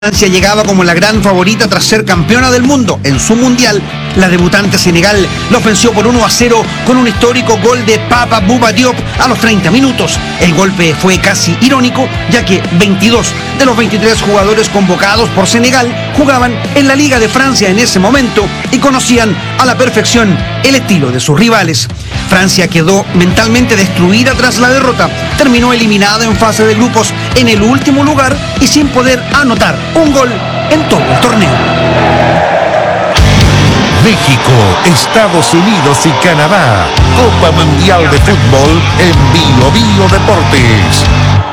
Francia llegaba como la gran favorita tras ser campeona del mundo en su mundial. La debutante Senegal lo venció por 1-0 con un histórico gol de Papa Bouba Diop a los 30 minutos. El golpe fue casi irónico, ya que 22 de los 23 jugadores convocados por Senegal jugaban en la Liga de Francia en ese momento y conocían a la perfección el estilo de sus rivales. Francia quedó mentalmente destruida tras la derrota. Terminó eliminada en fase de grupos en el último lugar y sin poder anotar un gol en todo el torneo. México, Estados Unidos y Canadá. Copa Mundial de Fútbol en Bio Bio Deportes.